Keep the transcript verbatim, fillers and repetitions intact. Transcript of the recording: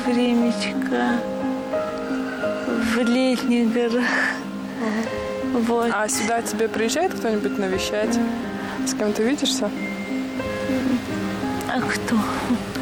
Времечко в летних горах. Угу. Вот. А сюда тебе приезжает кто-нибудь навещать? С кем ты видишься? А кто?